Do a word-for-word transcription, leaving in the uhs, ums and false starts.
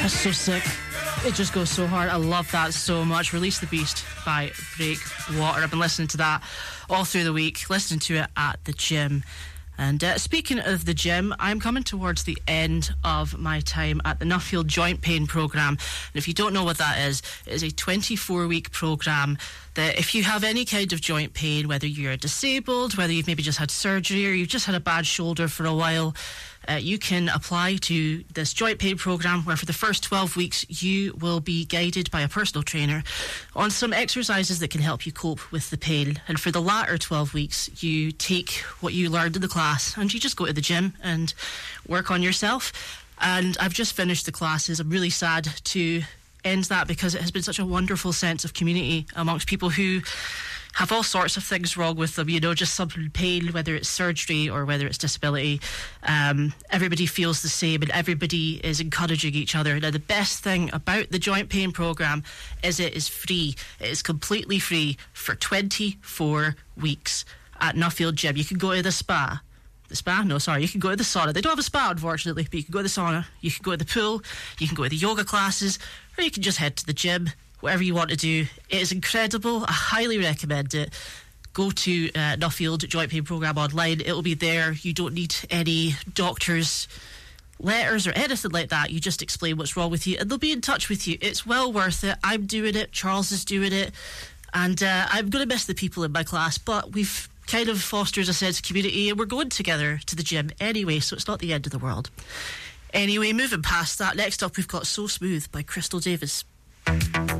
That's so sick. It just goes so hard. I love that so much. Release the Beast by Breakwater. I've been listening to that all through the week, listening to it at the gym. And uh, speaking of the gym, I'm coming towards the end of my time at the Nuffield Joint Pain Programme. And if you don't know what that is, it is a twenty-four week programme that if you have any kind of joint pain, whether you're disabled, whether you've maybe just had surgery or you've just had a bad shoulder for a while, uh, you can apply to this joint pain programme where for the first twelve weeks you will be guided by a personal trainer on some exercises that can help you cope with the pain. And for the latter twelve weeks, you take what you learned in the class and you just go to the gym and work on yourself. And I've just finished the classes. I'm really sad to end that because it has been such a wonderful sense of community amongst people who have all sorts of things wrong with them, you know, just some pain, whether it's surgery or whether it's disability. Um, everybody feels the same and everybody is encouraging each other. Now, the best thing about the Joint Pain Programme is it is free. It is completely free for twenty-four weeks at Nuffield Gym. You can go to the spa. The spa? No, sorry. You can go to the sauna. They don't have a spa, unfortunately, but you can go to the sauna. You can go to the pool. You can go to the yoga classes, or you can just head to the gym. Whatever you want to do. It is incredible. I highly recommend it. Go to uh, Nuffield Joint Pain Programme online. It'll be there. You don't need any doctor's letters or anything like that. You just explain what's wrong with you and they'll be in touch with you. It's well worth it. I'm doing it. Charles is doing it. And uh, I'm going to miss the people in my class, but we've kind of fostered a sense of community and we're going together to the gym anyway, so it's not the end of the world. Anyway, moving past that, next up we've got So Smooth by Crystal Davis.